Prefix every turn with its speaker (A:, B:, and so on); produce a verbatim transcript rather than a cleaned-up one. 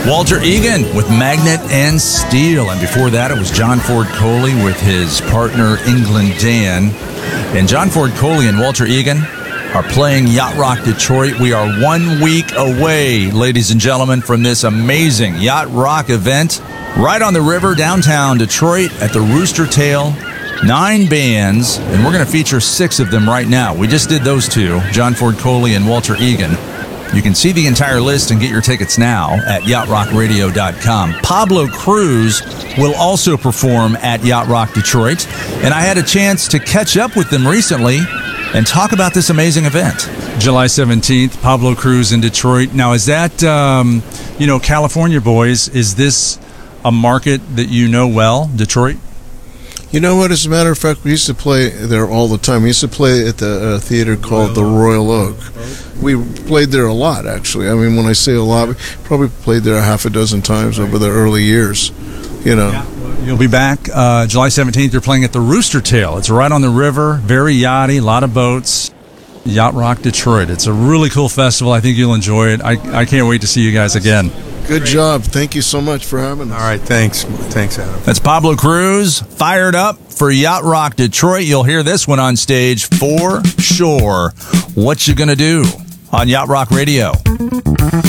A: Walter Egan with Magnet and Steel. And before that, it was John Ford Coley with his partner, England Dan. And John Ford Coley and Walter Egan are playing Yacht Rock Detroit. We are one week away, ladies and gentlemen, from this amazing Yacht Rock event right on the river, downtown Detroit at the Rooster Tail. Nine bands, and we're going to feature six of them right now. We just did those two, John Ford Coley and Walter Egan. You can see the entire list and get your tickets now at yacht rock radio dot com. Pablo Cruz will also perform at Yacht Rock Detroit, and I had a chance to catch up with them recently and talk about this amazing event. July seventeenth, Pablo Cruz in Detroit. Now, is that, um, you know, California boys, is this a market that you know well, Detroit?
B: You know what? As a matter of fact, we used to play there all the time. We used to play at the uh, theater called the Royal Oak. We played there a lot, actually. I mean, when I say a lot, we probably played there a half a dozen times over the early years, you know.
A: You'll be back uh, July seventeenth. You're playing at the Rooster Tail. It's right on the river, very yachty, a lot of boats. Yacht Rock Detroit. It's a really cool festival. I think you'll enjoy it. I, I can't wait to see you guys again.
B: Good job. Thank you so much for having us.
C: All right, thanks. Thanks, Adam.
A: That's Pablo Cruz, fired up for Yacht Rock Detroit. You'll hear this one on stage for sure. What you gonna do on Yacht Rock Radio?